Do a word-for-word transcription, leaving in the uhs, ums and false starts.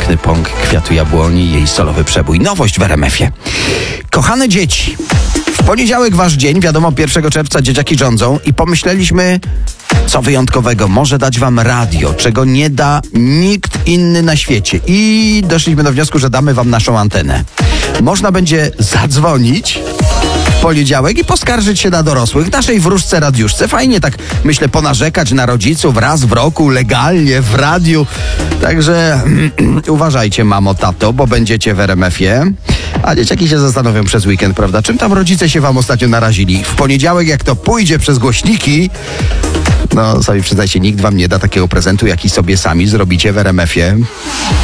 piękny pąk kwiatu jabłoni, jej solowy przebój. Nowość w R M F-ie. Kochane dzieci, w poniedziałek wasz dzień, wiadomo, pierwszego czerwca dzieciaki rządzą i pomyśleliśmy, co wyjątkowego może dać wam radio, czego nie da nikt inny na świecie. I doszliśmy do wniosku, że damy wam naszą antenę. Można będzie zadzwonić w poniedziałek i poskarżyć się na dorosłych, naszej wróżce radiuszce. Fajnie tak, myślę, ponarzekać na rodziców raz w roku, legalnie, w radiu. Także uważajcie, mamo, tato, bo będziecie w R M F-ie. A dzieciaki się zastanowią przez weekend, prawda? Czym tam rodzice się wam ostatnio narazili? W poniedziałek, jak to pójdzie przez głośniki, no sami przyznajcie, nikt wam nie da takiego prezentu, jaki sobie sami zrobicie w R M F-ie.